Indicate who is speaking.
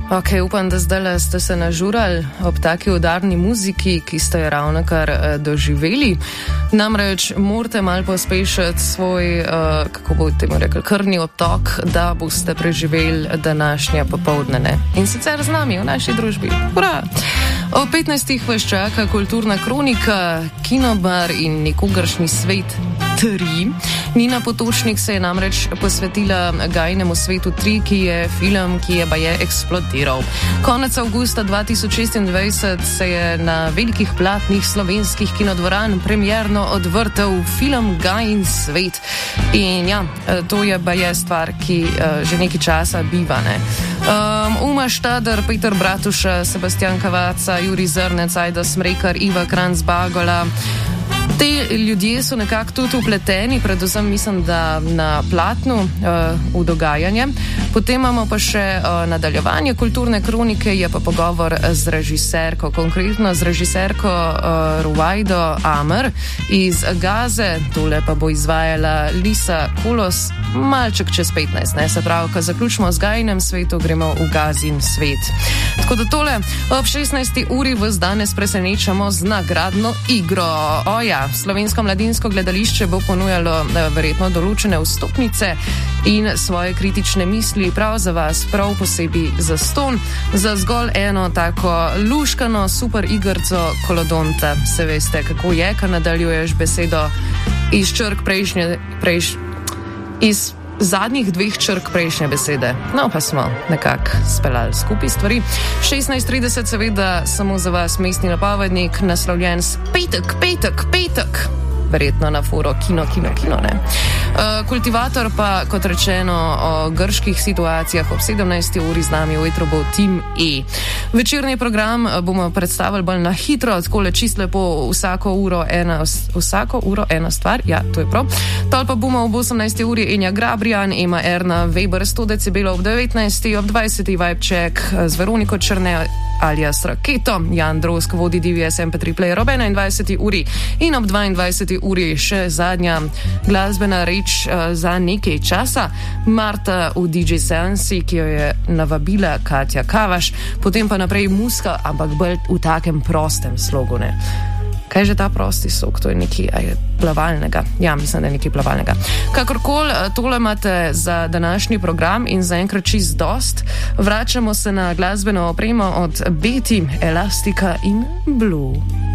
Speaker 1: Ok, upam, da zdaj ste se nažurali ob taki udarni muziki, ki ste jo ravnokar doživeli. Namreč morate malo pospešiti svoj, kako boste temu rekli, krvni obtok, da boste preživeli današnje popoldne. In sicer z nami v naši družbi. Ura! O 15. vas čaka kulturna kronika, Kinobar in nikogaršnji svet 3. Nina Potočnik se je namreč posvetila Gajinemu svetu 3, ki je film, ki je baje eksplodiral. Konec avgusta 2026 se je na velikih platnih slovenskih kinodvoran premierno odvrtel film Gajin svet. In ja, to je baje stvar, ki že nekaj časa biva, ne. Uma Štader, Peter Bratuša, Sebastian Kavaca, Jurij Zrnec, Ajda Smrekar, Iva Kranz-Bagola. Te ljudje so nekako tudi upleteni, predvsem mislim, da na platnu v dogajanje. Potem imamo pa še nadaljevanje kulturne kronike, je pa pogovor z režiserko, konkretno z režiserko Ruwaido Amer iz Gaze. Tole pa bo izvajala Lisa Kolos, malček čez 15, ne? Se pravi, ko zaključimo z Gajinem svetu, gremo v Gazin svet. Tako da tole ob 16. uri vas danes presenečamo z nagradno igro. Oja, Slovensko mladinsko gledališče bo ponujalo verjetno določene vstopnice in svoje kritične misli prav za vas, prav posebej za ston, za zgolj eno tako luškano super igrco kolodonta. Se veste, kako je, ko nadaljuješ besedo iz črk iz zadnjih dveh črk prejšnje besede. No, pa smo nekako speljali skupaj stvari. 16:30 seveda samo za vas mestni napovednik, naslovljen s petek. Verjetno na foro kino, ne. Kultivator pa, kot rečeno, o grških situacijah ob 17. uri z nami v etru bo Tim E. Večerni program bomo predstavili bolj na hitro, takole čisto lepo vsako uro ena stvar, ja, to je prav. Tol pa bomo ob 18. uri Enja Grabrijan, Ema Erna, Weber 100 decibelov ob 19. ob 20. Vibecheck z Veroniko Črne alias Raketo, Jan Drozg vodi DVS MP3 player ob 21. uri in ob 22. uri še zadnja glasbena reč za nekaj časa. Marta v DJ Seansi, ki jo je navabila Katja Kavaš, potem pa naprej muska, ampak bolj v takem prostem slogu, ne. Kaj je že ta prosti slog? To je nekaj plavalnega. Ja, mislim, da je nekaj plavalnega. Kakorkoli, tole imate za današnji program in zaenkrat čist dost. Vračamo se na glasbeno opremo od Beti, Elastika in Blue.